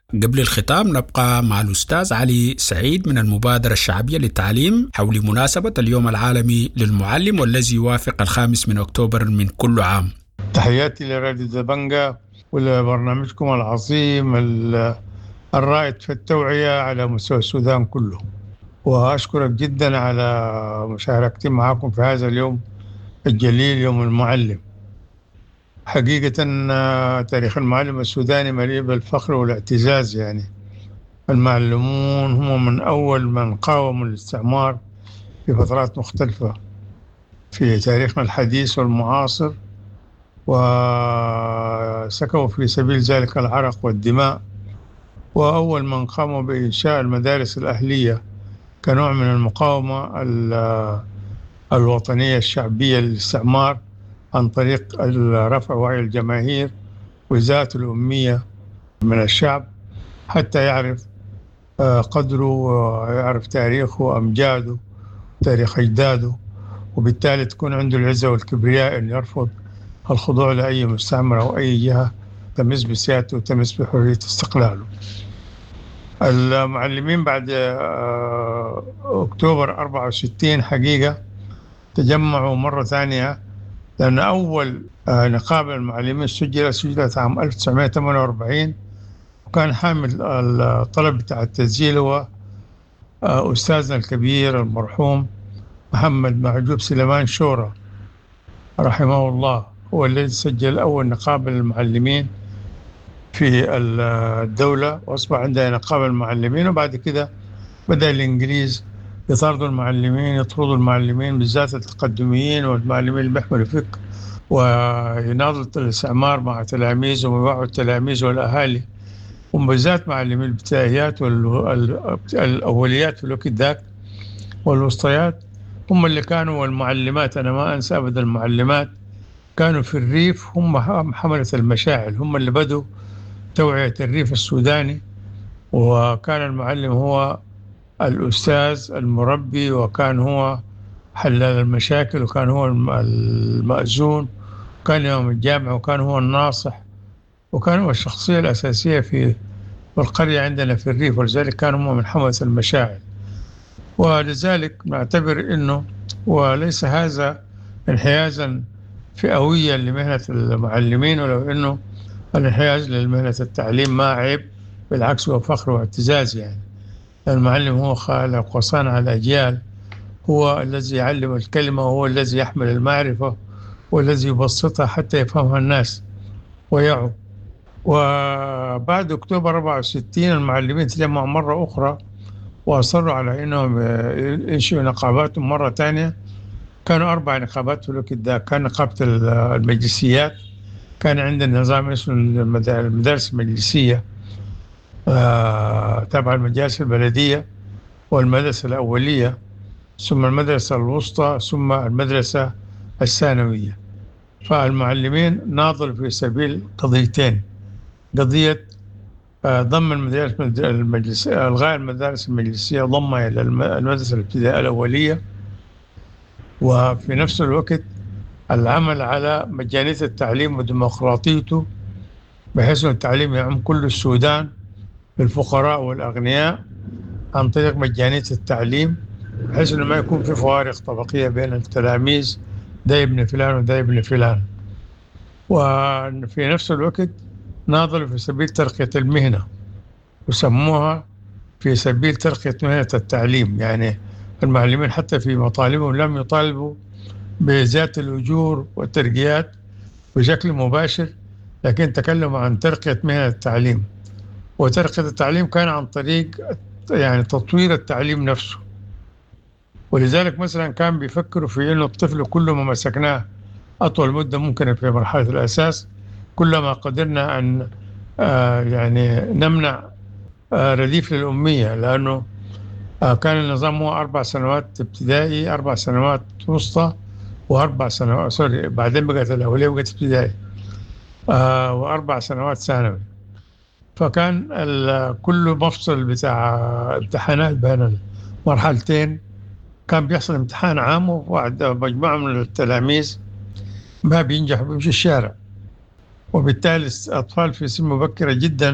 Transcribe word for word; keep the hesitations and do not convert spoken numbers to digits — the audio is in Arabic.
قبل الختام نبقى مع الأستاذ علي سعيد من المبادرة الشعبية للتعليم حول مناسبة اليوم العالمي للمعلم والذي يوافق الخامس من أكتوبر من كل عام. تحياتي لراديو زبنجة ولبرنامجكم العظيم الرائد في التوعية على مستوى السودان كله، وأشكرك جدا على مشاركتي معكم في هذا اليوم الجليل يوم المعلم. حقيقة تاريخ المعلم السوداني مليء بالفخر والاعتزاز. يعني المعلمون هم من أول من قاوموا الاستعمار في فترات مختلفة في تاريخنا الحديث والمعاصر، وسكوا في سبيل ذلك العرق والدماء، وأول من قاموا بإنشاء المدارس الأهلية كنوع من المقاومة الوطنية الشعبية للاستعمار عن طريق رفع وعي الجماهير وإزالة الأمية من الشعب حتى يعرف قدره ويعرف تاريخه وأمجاده تاريخ أجداده، وبالتالي تكون عنده العزة والكبرياء أن يرفض الخضوع لأي مستعمر أو أي جهة تمس بسيادته وتمس بحرية استقلاله. المعلمين بعد أكتوبر أربعة وستين حقيقة تجمعوا مرة ثانية، لأن أول نقابة المعلمين سجلت سجلت عام ألف وتسعمائة وثمانية وأربعين، وكان حامل الطلب بتاع التسجيل هو أستاذنا الكبير المرحوم محمد معجوب سليمان شورى رحمه الله، هو الذي سجل أول نقابة للمعلمين في الدولة، وأصبح عندنا نقابة المعلمين. وبعد كده بدأ الإنجليز يطاردوا المعلمين يطردوا المعلمين بالذات التقدميين والمعلمين اللي بيحملوا فكر، ويناضلوا الاستعمار مع تلاميذهم ويوعوا التلاميذ والأهالي، وبالذات معلمين الابتدائيات والأوليات في الوقت ذاك والوسطيات هم اللي كانوا، والمعلمات أنا ما أنسى أبدا المعلمات كانوا في الريف هم حملة المشاعل، هم اللي بدوا توعية الريف السوداني، وكان المعلم هو الأستاذ المربي، وكان هو حلال المشاكل، وكان هو المأذون، وكان يوم الجامعة، وكان هو الناصح، وكان هو الشخصية الأساسية في القرية عندنا في الريف، ولذلك كان هو من حملة المشاعل. ولذلك نعتبر أنه وليس هذا انحيازا فئويا لمهنة المعلمين، ولو أنه الانحياز لمهنة التعليم ما عيب، بالعكس هو فخر واعتزاز. يعني المعلم هو خالق وصانع الأجيال، هو الذي يعلم الكلمة، وهو الذي يحمل المعرفة، والذي يبسطها حتى يفهمها الناس ويعوا. وبعد أكتوبر أربعة وستين المعلمين تجمعوا مرة أخرى وأصروا على أنهم ينشئوا نقاباتهم مرة ثانية. كانوا أربع نقابات في الوقت ده. كان نقابة المجلسيات، كان عندنا نظام اسمه المدارس المجلسية آه تبع المجالس البلدية، والمدرسة الأولية، ثم المدرسة الوسطى، ثم المدرسة الثانوية. فالمعلمين ناضلوا في سبيل قضيتين: قضية آه ضم المدارس المجلسية، إلغاء المدارس المجلسية ضمها إلى المدرسة الابتدائية الأولية، وفي نفس الوقت العمل على مجانية التعليم وديمقراطيته، بحيث أن التعليم يعم كل السودان بالفقراء والأغنياء عن طريق مجانية التعليم، بحيث أنه ما يكون في فوارق طبقية بين التلاميذ، ده ابن فلان وده ابن فلان. وفي نفس الوقت ناضلوا في سبيل ترقية المهنة، وسموها في سبيل ترقية مهنة التعليم. يعني المعلمين حتى في مطالبهم لم يطالبوا بزيادة الأجور والترقيات بشكل مباشر، لكن تكلموا عن ترقية مهنة التعليم. وترقية التعليم كان عن طريق يعني تطوير التعليم نفسه. ولذلك مثلا كان بيفكروا في أنه الطفل كل ما مسكناه أطول مدة ممكنة في مرحلة الأساس، كلما قدرنا أن آه يعني نمنع آه رديف للأمية، لأنه آه كان النظام هو أربع سنوات ابتدائي، أربع سنوات وسطى، وأربع سنوات سوري بعدين بقت الأولية بقت ابتدائي، آه وأربع سنوات ثانوي. فكان كل مفصل بتاع امتحانات بين المرحلتين كان بيحصل امتحان عام، وواحد مجموعة من التلاميذ ما بينجح بيمشي الشارع، وبالتالي الأطفال في سن مبكرة جدا